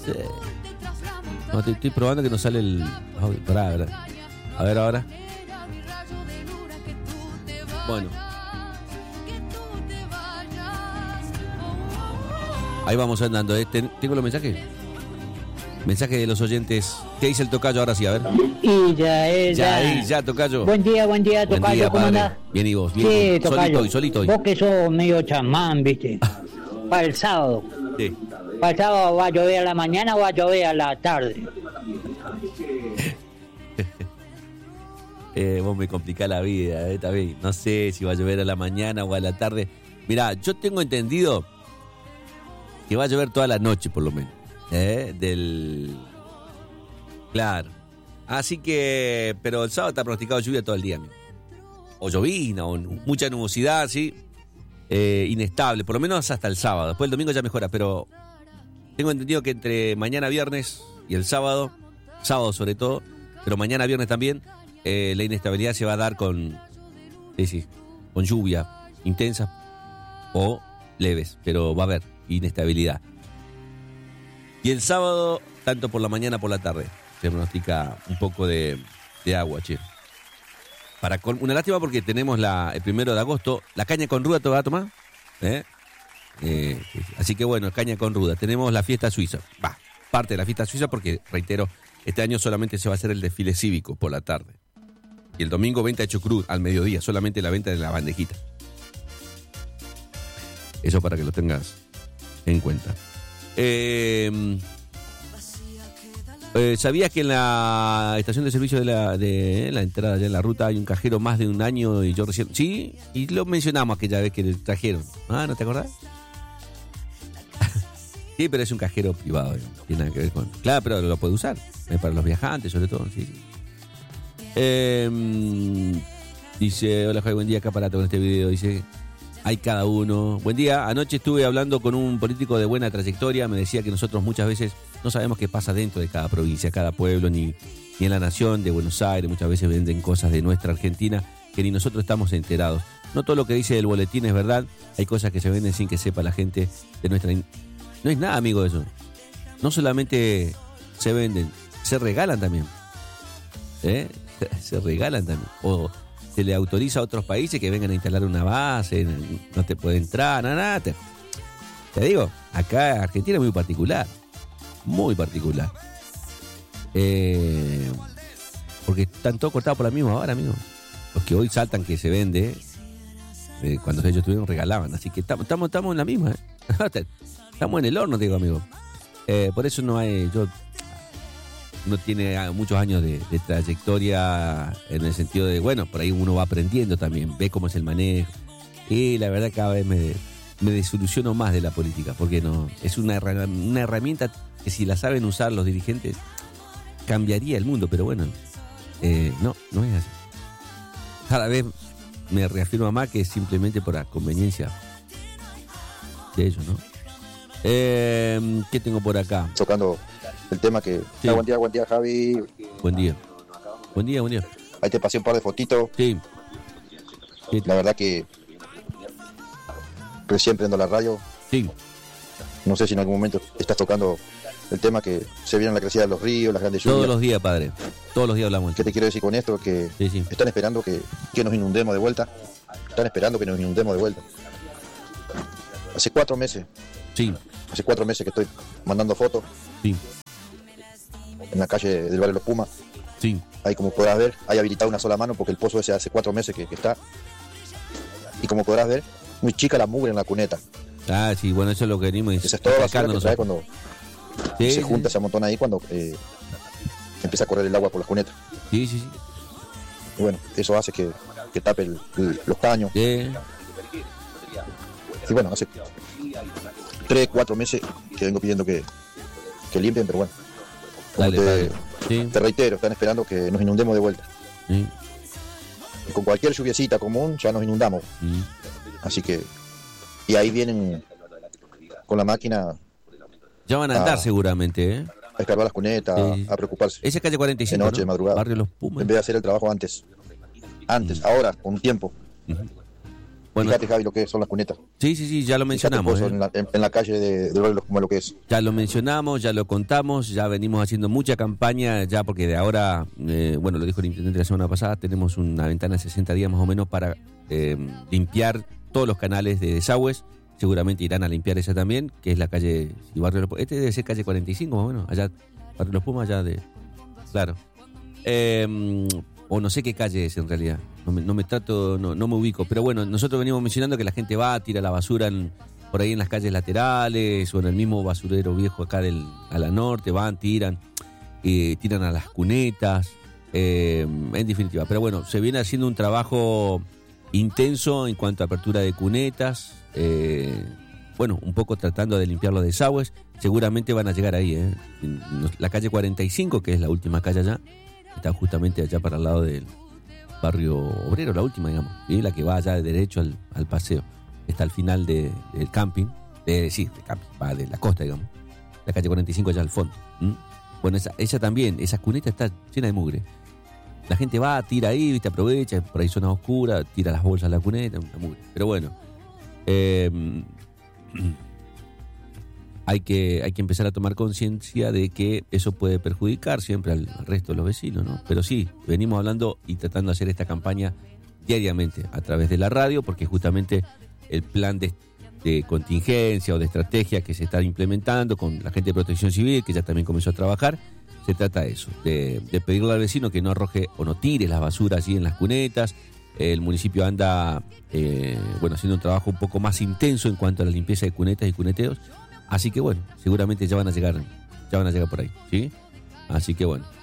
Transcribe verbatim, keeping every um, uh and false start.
sé. No, estoy, estoy probando que no sale el audio. Pará, a ver. A ver ahora. Bueno. Ahí vamos andando. ¿eh? ¿Tengo los mensajes? Mensaje de los oyentes. ¿Qué dice el tocayo ahora sí? A ver. Y ya es. Ya, ahí, ya, tocayo. Buen día, buen día, tocayo. Buen día, ¿Cómo padre. andás? Bien, ¿y vos? Bien, Sí, tocayo. solito hoy, solito hoy. Vos que sos medio chamán, ¿viste? Para el sábado. Sí. Para el sábado, ¿va a llover a la mañana o va a llover a la tarde? eh, vos me complicás la vida, ¿eh? También. No sé si va a llover a la mañana o a la tarde. Mirá, yo tengo entendido que va a llover toda la noche, por lo menos. ¿Eh? Del... Claro. Así que... Pero el sábado está pronosticado lluvia todo el día. Amigo. O llovina, o mucha nubosidad, ¿sí? Eh, inestable, por lo menos hasta el sábado. Después el domingo ya mejora, pero... Tengo entendido que entre mañana viernes y el sábado, sábado sobre todo, pero mañana viernes también, eh, la inestabilidad se va a dar con... Sí, sí, con lluvia intensa o leves, pero va a haber inestabilidad. Y el sábado, tanto por la mañana como por la tarde, se pronostica un poco de, de agua, che. Para con, una lástima porque tenemos la, el primero de agosto. ¿La caña con ruda te va a tomar? ¿Eh? Eh, así que bueno, caña con ruda. Tenemos la fiesta suiza. Va, parte de la fiesta suiza porque, reitero, este año solamente se va a hacer el desfile cívico por la tarde. Y el domingo venta de chucrut al mediodía, solamente la venta de la bandejita. Eso para que lo tengas en cuenta. Eh, eh, ¿Sabías que en la estación de servicio de la, de la entrada allá en la ruta hay un cajero más de un año y yo recién... Sí, y lo mencionamos aquella vez que le trajeron. Ah, ¿no te acordás? Sí, pero es un cajero privado, no tiene nada que ver con... Claro, pero lo puede usar, es para los viajantes sobre todo, sí. Eh, dice, hola Javi, buen día, acá aparato con este video, dice... Hay cada uno. Buen día. Anoche estuve hablando con un político de buena trayectoria. Me decía que nosotros muchas veces no sabemos qué pasa dentro de cada provincia, cada pueblo, ni, ni en la nación de Buenos Aires. Muchas veces venden cosas de nuestra Argentina que ni nosotros estamos enterados. No todo lo que dice el boletín es verdad. Hay cosas que se venden sin que sepa la gente de nuestra... No es nada, amigo, eso. No solamente se venden, se regalan también. ¿Eh? Se regalan también. O... se le autoriza a otros países que vengan a instalar una base, no te puede entrar, nada, nada. Te, te digo, acá Argentina es muy particular, muy particular. Eh, porque están todos cortados por la misma hora, amigo. Los que hoy saltan que se vende, eh, cuando ellos estuvieron regalaban. Así que estamos estamos en la misma, ¿eh? Estamos en el horno, te digo, amigo. Eh, por eso no hay... yo no tiene muchos años de, de trayectoria en el sentido de, bueno, por ahí uno va aprendiendo también, ve cómo es el manejo. Y la verdad cada vez me, me desilusiono más de la política, porque no es una, una herramienta que si la saben usar los dirigentes, cambiaría el mundo, pero bueno, eh, no, no es así. Cada vez me reafirma más que es simplemente por la conveniencia de ellos, ¿no? Eh, ¿Qué tengo por acá? Tocando el tema que... Sí. Ah, buen día, buen día, Javi. Buen día. Buen día, buen día. Ahí te pasé un par de fotitos. Sí. Sí. La verdad que recién prendo la radio. Sí. No sé si en algún momento estás tocando el tema que se viene la crecida de los ríos, las grandes lluvias. Todos los días, padre. Todos los días hablamos. ¿Qué te quiero decir con esto? Que sí, sí. están esperando que, que nos inundemos de vuelta. Están esperando que nos inundemos de vuelta. Hace cuatro meses. Sí. Hace cuatro meses que estoy mandando fotos. Sí. En la calle del barrio Los Pumas. Sí. Ahí, como podrás ver, hay habilitado una sola mano porque el pozo ese hace cuatro meses que, que está. Y como podrás ver, muy chica la mugre en la cuneta. Ah, sí, bueno, eso es lo que venimos Esa es toda la basura que trae cuando sí, se junta, sí. se amontona ahí cuando eh, empieza a correr el agua por las cunetas. Sí, sí, sí. Y bueno, eso hace que, que tape el, el, los caños. Sí. Y bueno, hace tres, cuatro meses que vengo pidiendo que, que limpien, pero bueno. Como Dale, te, sí. te reitero, están esperando que nos inundemos de vuelta. Sí. Y con cualquier lluviecita común ya nos inundamos. Sí. Así que... Y ahí vienen con la máquina... Ya van a andar a, seguramente, ¿eh? A escarbar las cunetas, sí. a, a preocuparse. Esa es calle cuarenta y cinco, de noche, ¿no? de madrugada. Barrio Los Pumas. En vez de hacer el trabajo antes. Antes, uh-huh. ahora, con un tiempo. Uh-huh. Bueno, fíjate, Javi, lo que son las cunetas. Sí, sí, sí, ya lo mencionamos. Fíjate, ¿eh? en, la, en, en la calle de, de Lorelos, como lo que es. Ya lo mencionamos, ya lo contamos, ya venimos haciendo mucha campaña, ya porque de ahora, eh, bueno, lo dijo el intendente la semana pasada, tenemos una ventana de sesenta días más o menos para eh, limpiar todos los canales de desagües. Seguramente irán a limpiar esa también, que es la calle, si Barrio Los Pumas, este debe ser calle cuarenta y cinco más o menos, allá, Barrio Los Pumas, allá de, claro. Eh, o no sé qué calle es en realidad, no me, no me trato, no, no me ubico, pero bueno, nosotros venimos mencionando que la gente va, tira la basura en, por ahí en las calles laterales o en el mismo basurero viejo acá del, a la norte, van, tiran, eh, tiran a las cunetas, eh, en definitiva, pero bueno, se viene haciendo un trabajo intenso en cuanto a apertura de cunetas, eh, bueno, un poco tratando de limpiar los desagües, seguramente van a llegar ahí, eh. La calle cuarenta y cinco, que es la última calle allá, está justamente allá para el lado del barrio obrero, la última, digamos, ¿sí? La que va allá de derecho al, al paseo, está al final de, del camping, de, sí, del camping, va de la costa, digamos, la calle cuarenta y cinco allá al fondo. ¿Mm? Bueno, esa, esa también, esa cuneta está llena de mugre. La gente va, tira ahí, viste, aprovecha, por ahí zona oscura, tira las bolsas a la cuneta, una mugre. Pero bueno, eh, hay que, hay que empezar a tomar conciencia de que eso puede perjudicar siempre al, al resto de los vecinos, ¿no? Pero sí, venimos hablando y tratando de hacer esta campaña diariamente a través de la radio, porque justamente el plan de, de contingencia o de estrategia que se está implementando con la gente de Protección Civil, que ya también comenzó a trabajar, se trata de eso, de, de pedirle al vecino que no arroje o no tire las basuras así en las cunetas. El municipio anda, eh, bueno, haciendo un trabajo un poco más intenso en cuanto a la limpieza de cunetas y cuneteos. Así que bueno, seguramente ya van a llegar, ya van a llegar por ahí, ¿sí? Así que bueno.